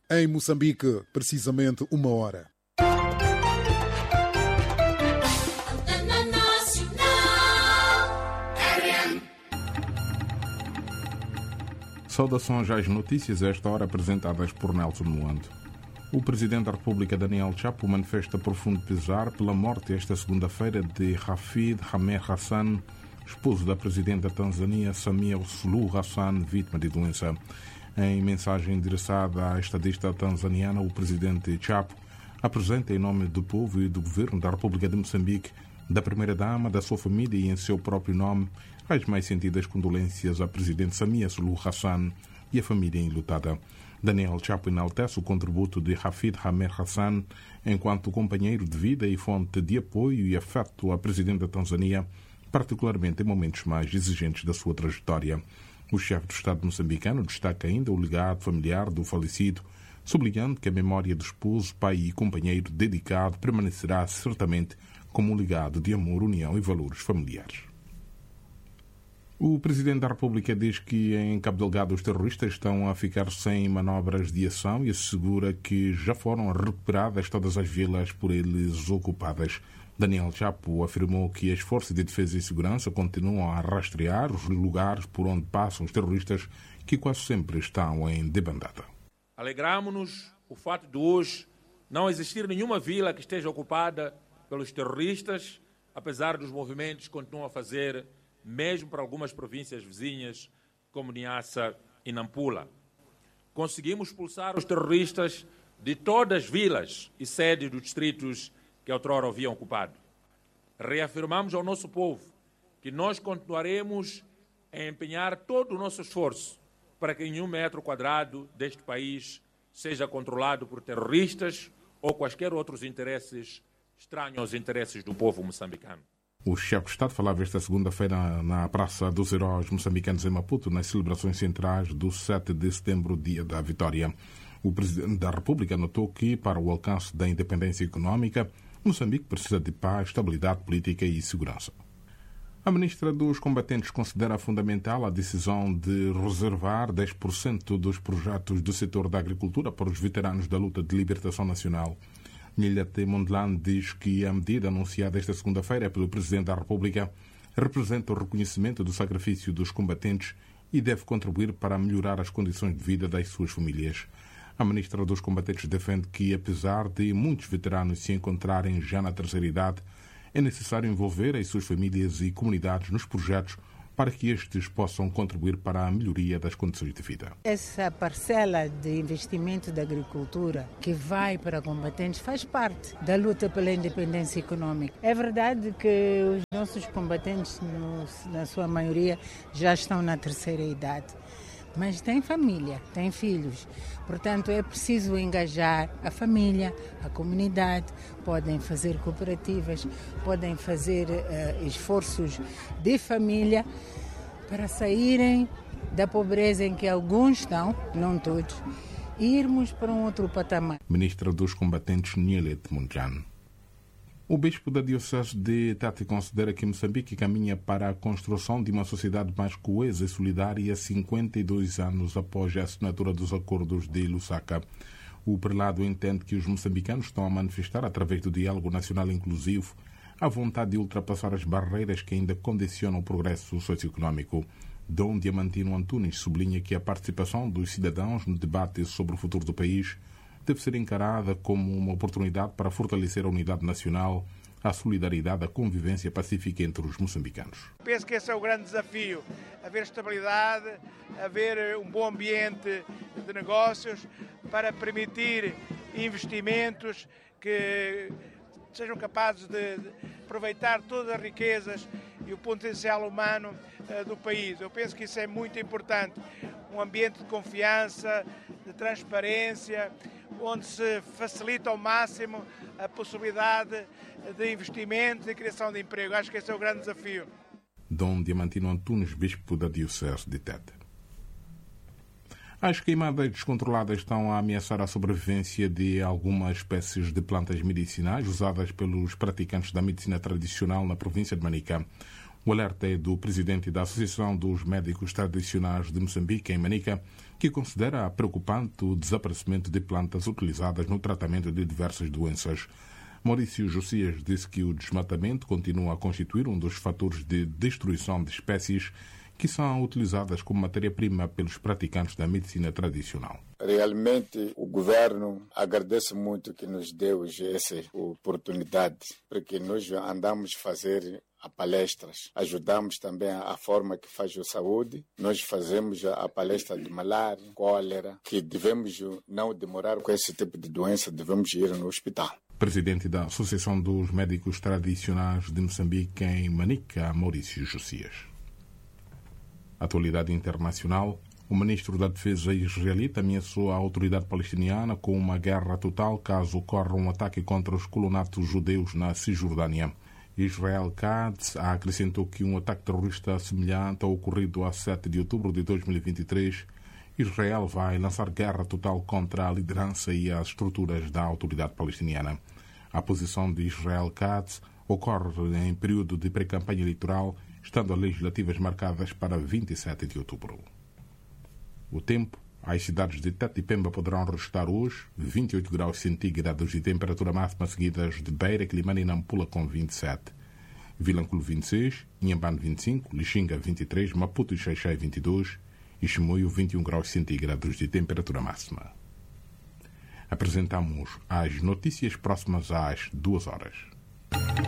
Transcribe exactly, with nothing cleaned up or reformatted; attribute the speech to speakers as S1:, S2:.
S1: Em Moçambique, precisamente uma hora.
S2: Saudações às notícias, a esta hora apresentadas por Nelson Muando. O Presidente da República, Daniel Chapo, manifesta profundo pesar pela morte esta segunda-feira de Hafidh Ahmed Hassan, esposo da Presidente da Tanzânia, Samia Suluhu Hassan, vítima de doença. Em mensagem endereçada à estadista tanzaniana, o Presidente Chapo apresenta em nome do povo e do Governo da República de Moçambique, da Primeira-Dama, da sua família e em seu próprio nome, as mais sentidas condolências à Presidente Samia Suluhu Hassan e à família enlutada. Daniel Chapo enaltece o contributo de Hafidh Ahmed Hassan enquanto companheiro de vida e fonte de apoio e afeto à Presidente da Tanzânia, particularmente em momentos mais exigentes da sua trajetória. O chefe do Estado moçambicano destaca ainda o legado familiar do falecido, sublinhando que a memória do esposo, pai e companheiro dedicado permanecerá certamente como um legado de amor, união e valores familiares. O Presidente da República diz que em Cabo Delgado os terroristas estão a ficar sem manobras de ação e assegura que já foram recuperadas todas as vilas por eles ocupadas. Daniel Chapo afirmou que as forças de defesa e segurança continuam a rastrear os lugares por onde passam os terroristas, que quase sempre estão em debandada.
S3: Alegramo-nos o fato de hoje não existir nenhuma vila que esteja ocupada pelos terroristas, apesar dos movimentos que continuam a fazer, mesmo para algumas províncias vizinhas, como Niassa e Nampula. Conseguimos expulsar os terroristas de todas as vilas e sedes dos distritos que outrora haviam ocupado. Reafirmamos ao nosso povo que nós continuaremos a empenhar todo o nosso esforço para que nenhum metro quadrado deste país seja controlado por terroristas ou quaisquer outros interesses estranhos aos interesses do povo moçambicano.
S2: O chefe de Estado falava esta segunda-feira na Praça dos Heróis Moçambicanos em Maputo, nas celebrações centrais do sete de setembro, dia da vitória. O Presidente da República notou que, para o alcance da independência económica, Moçambique precisa de paz, estabilidade política e segurança. A Ministra dos Combatentes considera fundamental a decisão de reservar dez por cento dos projetos do setor da agricultura para os veteranos da luta de libertação nacional. Nilhete Mondlane diz que a medida anunciada esta segunda-feira pelo Presidente da República representa o reconhecimento do sacrifício dos combatentes e deve contribuir para melhorar as condições de vida das suas famílias. A Ministra dos Combatentes defende que, apesar de muitos veteranos se encontrarem já na terceira idade, é necessário envolver as suas famílias e comunidades nos projetos para que estes possam contribuir para a melhoria das condições de vida.
S4: Essa parcela de investimento da agricultura que vai para combatentes faz parte da luta pela independência econômica. É verdade que os nossos combatentes, no, na sua maioria, já estão na terceira idade, mas têm família, têm filhos. Portanto, é preciso engajar a família, a comunidade, podem fazer cooperativas, podem fazer uh, esforços de família para saírem da pobreza em que alguns estão, não todos, e irmos para um outro patamar.
S2: Ministra dos Combatentes, Nilhete Mondlane. O bispo da Diocese de Tete considera que Moçambique caminha para a construção de uma sociedade mais coesa e solidária cinquenta e dois anos após a assinatura dos acordos de Lusaka. O prelado entende que os moçambicanos estão a manifestar, através do diálogo nacional inclusivo, a vontade de ultrapassar as barreiras que ainda condicionam o progresso socioeconómico. Dom Diamantino Antunes sublinha que a participação dos cidadãos no debate sobre o futuro do país deve ser encarada como uma oportunidade para fortalecer a unidade nacional, a solidariedade e a convivência pacífica entre os moçambicanos.
S5: Penso que esse é o grande desafio, haver estabilidade, haver um bom ambiente de negócios para permitir investimentos que sejam capazes de aproveitar todas as riquezas e o potencial humano do país. Eu penso que isso é muito importante, um ambiente de confiança, de transparência, onde se facilita ao máximo a possibilidade de investimento e criação de emprego. Acho que esse é o grande desafio.
S2: Dom Diamantino Antunes, bispo da Diocese de Tete. As queimadas descontroladas estão a ameaçar a sobrevivência de algumas espécies de plantas medicinais usadas pelos praticantes da medicina tradicional na província de Manica. O alerta é do presidente da Associação dos Médicos Tradicionais de Moçambique, em Manica, que considera preocupante o desaparecimento de plantas utilizadas no tratamento de diversas doenças. Maurício Josias disse que o desmatamento continua a constituir um dos fatores de destruição de espécies que são utilizadas como matéria-prima pelos praticantes da medicina tradicional.
S6: Realmente o governo agradece muito que nos deu essa oportunidade, porque nós andamos a fazer a palestras, ajudamos também a forma que faz a saúde, nós fazemos a palestra de malária, cólera, que devemos não demorar com esse tipo de doença, devemos ir no hospital.
S2: Presidente da Associação dos Médicos Tradicionais de Moçambique, em Manica, Maurício Josias. Atualidade internacional. O ministro da Defesa israelita ameaçou a autoridade palestiniana com uma guerra total caso ocorra um ataque contra os colonatos judeus na Cisjordânia. Israel Katz acrescentou que um ataque terrorista semelhante ao ocorrido a sete de outubro de dois mil e vinte e três, Israel vai lançar guerra total contra a liderança e as estruturas da autoridade palestiniana. A posição de Israel Katz ocorre em período de pré-campanha eleitoral, estando as legislativas marcadas para vinte e sete de outubro. O tempo. As cidades de Tete e Pemba poderão registrar hoje vinte e oito graus centígrados de temperatura máxima, seguidas de Beira, Climane e Nampula com vinte e sete. Vilanculo vinte e seis, Inhambane vinte e cinco, Lixinga vinte e três, Maputo e Xaixai vinte e dois e Chimoio vinte e um graus centígrados de temperatura máxima. Apresentamos as notícias próximas às duas horas.